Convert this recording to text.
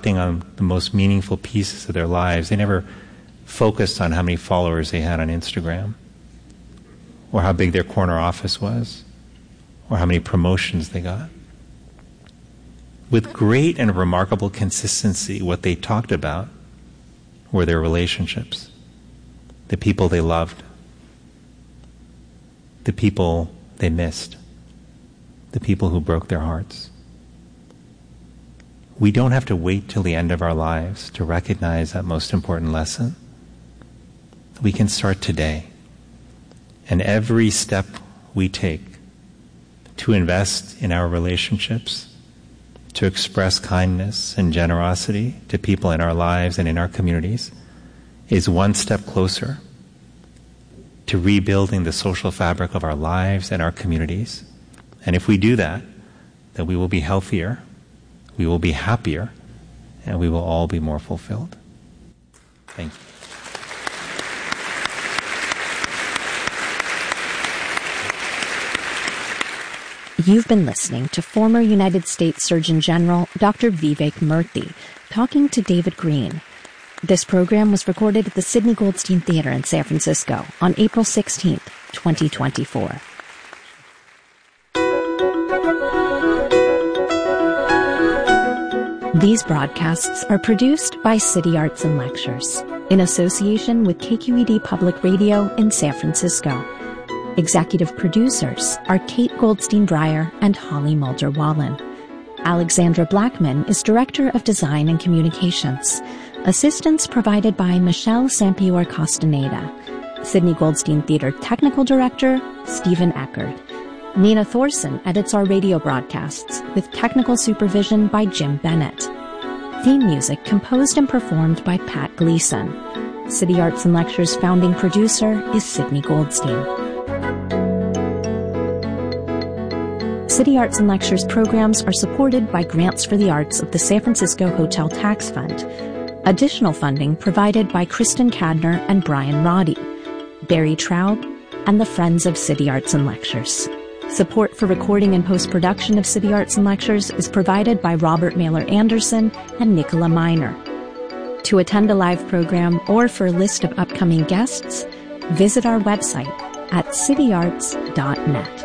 reflecting on the most meaningful pieces of their lives. They never focused on how many followers they had on Instagram, or how big their corner office was, or how many promotions they got. With great and remarkable consistency, what they talked about were their relationships, the people they loved, the people they missed, the people who broke their hearts. We don't have to wait till the end of our lives to recognize that most important lesson. We can start today. And every step we take to invest in our relationships, to express kindness and generosity to people in our lives and in our communities, is one step closer to rebuilding the social fabric of our lives and our communities. And if we do that, then we will be healthier, we will be happier, and we will all be more fulfilled. Thank you. You've been listening to former United States Surgeon General Dr. Vivek Murthy talking to David Green. This program was recorded at the Sidney Goldstein Theater in San Francisco on April 16th, 2024. These broadcasts are produced by City Arts and Lectures in association with KQED Public Radio in San Francisco. Executive producers are Kate Goldstein-Breyer and Holly Mulder-Wallen. Alexandra Blackman is Director of Design and Communications. Assistance provided by Michelle Sampior-Castaneda. Sidney Goldstein Theater Technical Director, Stephen Eckert. Nina Thorson edits our radio broadcasts with technical supervision by Jim Bennett. Theme music composed and performed by Pat Gleason. City Arts and Lectures founding producer is Sidney Goldstein. City Arts and Lectures programs are supported by grants for the arts of the San Francisco Hotel Tax Fund. Additional funding provided by Kristen Kadner and Brian Roddy, Barry Traub, and the Friends of City Arts and Lectures. Support for recording and post-production of City Arts and Lectures is provided by Robert Mailer Anderson and Nicola Miner. To attend a live program or for a list of upcoming guests, visit our website at cityarts.net.